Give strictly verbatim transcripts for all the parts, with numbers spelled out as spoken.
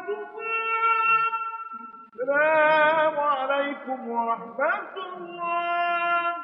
السلام عليكم ورحمة الله.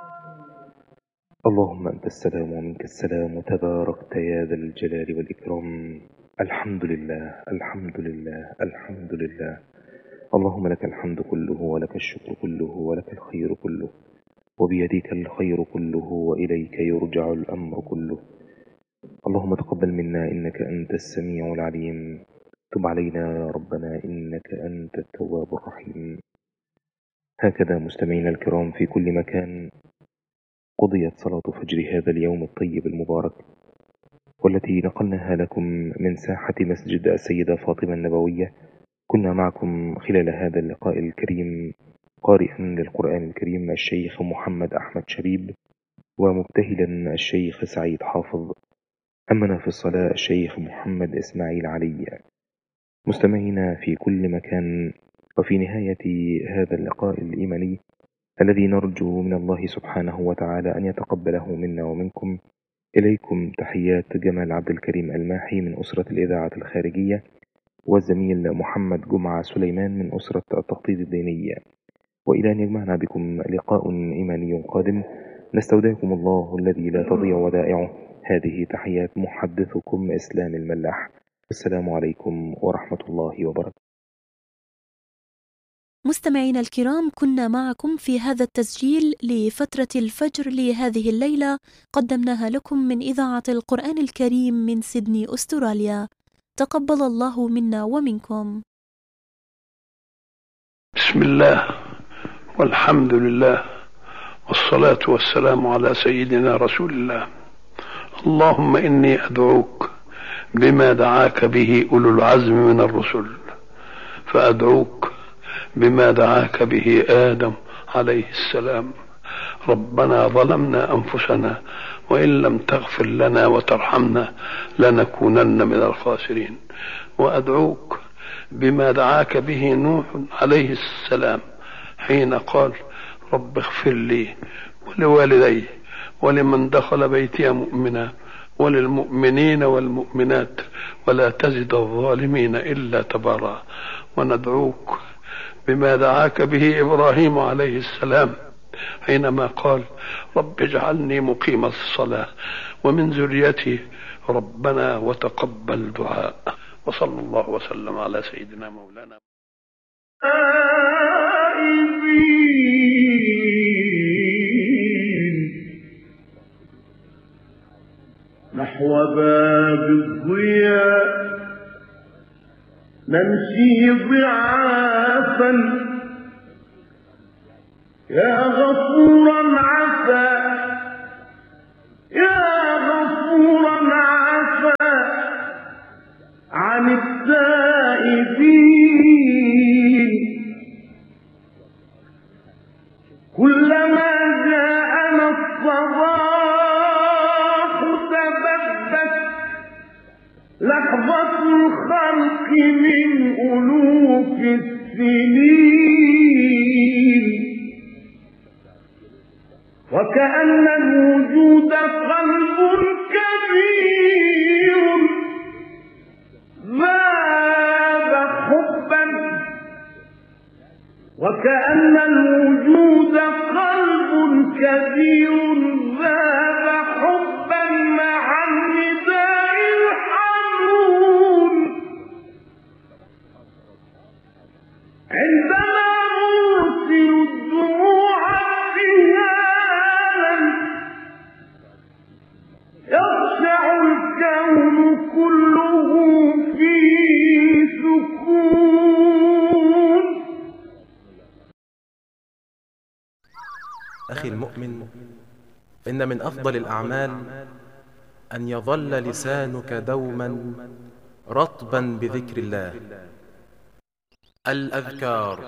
اللهم أنت السلام ومنك السلام تباركت يا ذا الجلال والإكرام. الحمد لله الحمد لله الحمد لله. اللهم لك الحمد كله ولك الشكر كله ولك الخير كله وبيدك الخير كله وإليك يرجع الأمر كله. اللهم تقبل منا إنك أنت السميع العليم. تب علينا يا ربنا إنك أنت التواب الرحيم. هكذا مستمعينا الكرام في كل مكان قضيت صلاة فجر هذا اليوم الطيب المبارك، والتي نقلناها لكم من ساحة مسجد السيدة فاطمة النبوية. كنا معكم خلال هذا اللقاء الكريم قارئا للقرآن الكريم الشيخ محمد أحمد شبيب، ومبتهلا الشيخ سعيد حافظ، أمنا في الصلاة الشيخ محمد إسماعيل علي. مستمعينا في كل مكان، وفي نهاية هذا اللقاء الإيماني الذي نرجو من الله سبحانه وتعالى أن يتقبله منا ومنكم، إليكم تحيات جمال عبد الكريم الماحي من أسرة الإذاعة الخارجية، والزميل محمد جمعة سليمان من أسرة التخطيط الدينية. وإلى أن يجمعنا بكم لقاء إيماني قادم، نستودعكم الله الذي لا تضيع ودائعه. هذه تحيات محدثكم إسلام الملاح. السلام عليكم ورحمة الله وبركاته. مستمعينا الكرام، كنا معكم في هذا التسجيل لفترة الفجر لهذه الليلة، قدمناها لكم من إذاعة القرآن الكريم من سيدني أستراليا. تقبل الله منا ومنكم. بسم الله والحمد لله والصلاة والسلام على سيدنا رسول الله. اللهم إني أدعوك بما دعاك به أولو العزم من الرسل، فأدعوك بما دعاك به آدم عليه السلام. ربنا ظلمنا أنفسنا وإن لم تغفر لنا وترحمنا لنكونن من الخاسرين. وأدعوك بما دعاك به نوح عليه السلام حين قال رب اغفر لي ولوالدي ولمن دخل بيتي مؤمنا وللمؤمنين والمؤمنات ولا تزد الظالمين إلا تبارا. وندعوك بما دعاك به إبراهيم عليه السلام حينما قال رب اجعلني مقيم الصلاة ومن ذريتي ربنا وتقبل دعاء. وصلى الله وسلم على سيدنا مولانا نحو باب الضياء نمشي ضعافا يا غفورا عفا يا غفورا عفا عن التائبين. كلما جاءنا الصباح تبدت لحظة الخلق من ألوف السنين، وكأن الوجود قلب كبير ذاب حبا، وكأن الوجود قلب كبير ذاب حبا مع النداء الحنون. عندما أرسل الدموع ابتهالا يخشع الكون كله في سكون. أخي المؤمن، إن من أفضل الأعمال أن يظل لسانك دوما رطبا بذكر الله. الأذكار.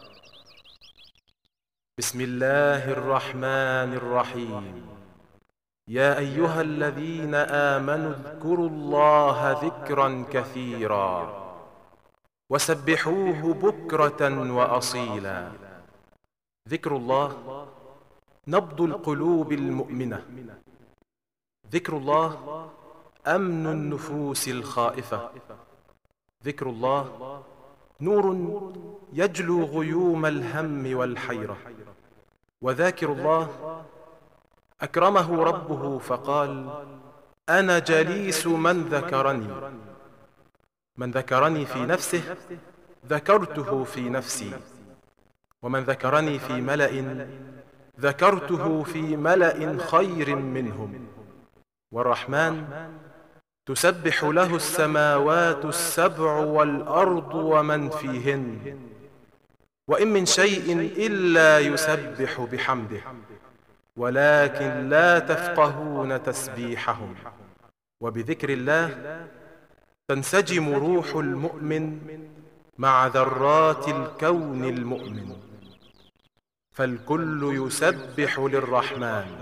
بسم الله الرحمن الرحيم. يا أيها الذين آمنوا اذكروا الله ذكرا كثيرا وسبحوه بكرة وأصيلا. ذكر الله نبض القلوب المؤمنة. ذكر الله أمن النفوس الخائفة. ذكر الله نور يجلو غيوم الهم والحيرة، وذاكر الله أكرمه ربه فقال: أنا جليس من ذكرني. من ذكرني في نفسه ذكرته في نفسي، ومن ذكرني في ملأ ذكرته في ملأ خير منهم. والرحمن تسبح له السماوات السبع والأرض ومن فيهن، وإن من شيء إلا يسبح بحمده ولكن لا تفقهون تسبيحهم. وبذكر الله تنسجم روح المؤمن مع ذرات الكون المؤمن، فالكل يسبح للرحمن.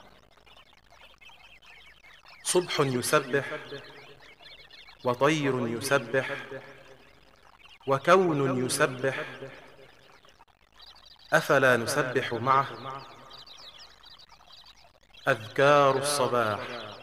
صبح يسبح، وطير يسبح، وكون يسبح، أفلا نسبح معه؟ أذكار الصباح: